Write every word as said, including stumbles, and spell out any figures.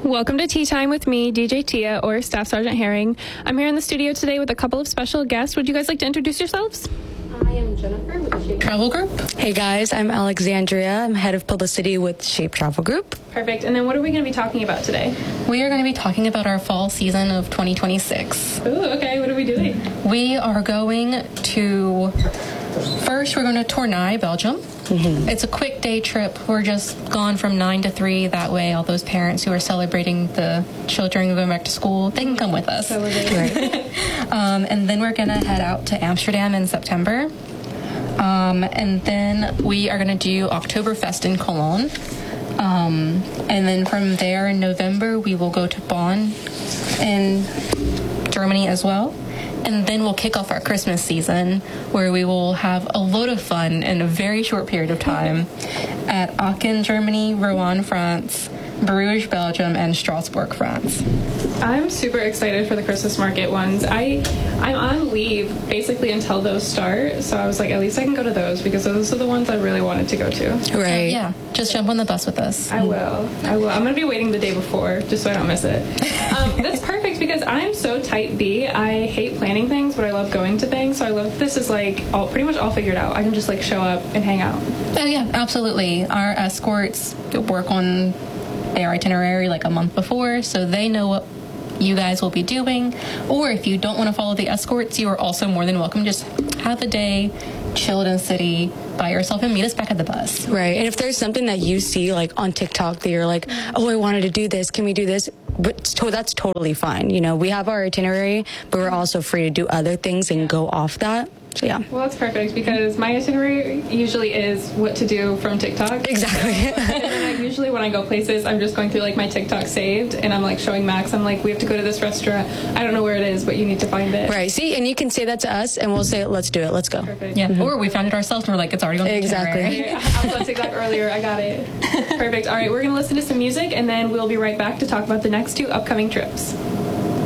Welcome to Tea Time with me, D J Tia, or Staff Sergeant Herring. I'm here in the studio today with a couple of special guests. Would you guys like to introduce yourselves? I am Jennifer with the Shape Travel Group. Hey guys, I'm Alexandria. I'm head of publicity with Shape Travel Group. Perfect. And then what are we going to be talking about today? We are going to be talking about our fall season of twenty twenty-six. Ooh, okay. What are we doing? We are going to, first we're going to Tournai, Belgium. Mm-hmm. It's a quick day trip. We're just gone from nine to three. That way, all those parents who are celebrating the children going back to school, they can come with us. Right. um, and then we're going to head out to Amsterdam in September. Um, and then we are going to do Oktoberfest in Cologne. Um, and then from there in November, we will go to Bonn in Germany as well. And then we'll kick off our Christmas season, where we will have a load of fun in a very short period of time at Aachen, Germany, Rouen, France, Bruges, Belgium, and Strasbourg, France. I'm super excited for the Christmas market ones. I, I'm on leave basically until those start, so I was like, at least I can go to those, because those are the ones I really wanted to go to. Right. Yeah, just jump on the bus with us. I will. I will. I'm going to be waiting the day before, just so I don't miss it. Um, that's perfect, because I'm so type B. I hate planning things, but I love going to things, so I love this is like all pretty much all figured out. I can just like show up and hang out. Oh, yeah, absolutely. Our escorts work on their itinerary like a month before, so they know what you guys will be doing. Or if you don't want to follow the escorts, you are also more than welcome. Just have a day, chill in the city by yourself, and meet us back at the bus. Right. And if there's something that you see like on TikTok that you're like, oh, I wanted to do this, can we do this? But to- that's totally fine. You know, we have our itinerary, but we're also free to do other things and go off that. So, yeah. Well, that's perfect, because my itinerary usually is what to do from TikTok. Exactly. And then I, usually when I go places, I'm just going through like my TikTok saved, and I'm like showing Max, I'm like, we have to go to this restaurant. I don't know where it is, but you need to find it. Right. See, and you can say that to us, and we'll say, let's do it. Let's go. Perfect. Yeah. Mm-hmm. Or we found it ourselves, and we're like, it's already on the Exactly. itinerary. I was on TikTok earlier. I got it. Perfect. All right, we're going to listen to some music, and then we'll be right back to talk about the next two upcoming trips.